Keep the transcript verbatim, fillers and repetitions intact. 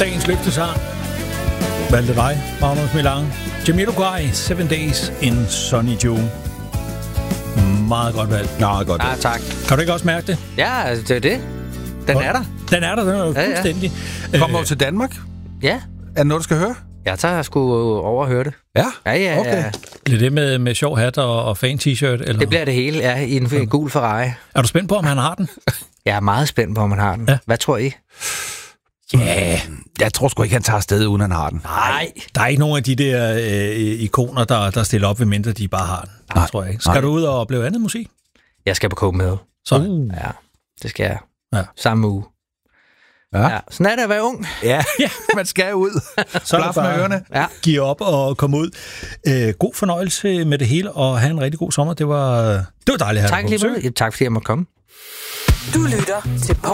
Dagens løftesang. Valgte dig, Magnus Milang. Jamiroquai, Seven Days in Sunny June. Meget godt valg. Meget godt valg. Ja, tak. Kan du ikke også mærke det? Ja, det er det. Den er der. Den er der, den er jo Ja, ja. fuldstændig. Kommer du til Danmark? Ja. Er det noget, du skal høre? Jeg tager sgu over at høre det. Ja? Ja, ja, Okay. ja. Bliver det med, med sjov hat og, og fan-t-shirt? Eller? Det bliver det hele, ja, i en, en gul Ferrari. Er du spændt på, om han har den? Jeg er meget spændt på, om han har den. Ja. Hvad tror I? Ja, jeg tror sgu ikke, han tager afsted, uden han har den. Nej. Der er ikke nogen af de der øh, ikoner, der, der stiller op, ved mindre de bare har den. Nej, tror jeg ikke. Skal nej. du ud og opleve andet musik? Jeg skal på Copenhagen. Så. Uh. Ja, det skal jeg. Ja. Samme uge. Ja. Ja. Sådan er det at være ung. Ja, man skal ud. Så er det Blaf med bare ørerne. Ja. give op og komme ud. Øh, god fornøjelse med det hele, og have en rigtig god sommer. Det var, det var dejligt at have Tak dig på lige besøg. med. Tak fordi jeg måtte komme. Du lytter til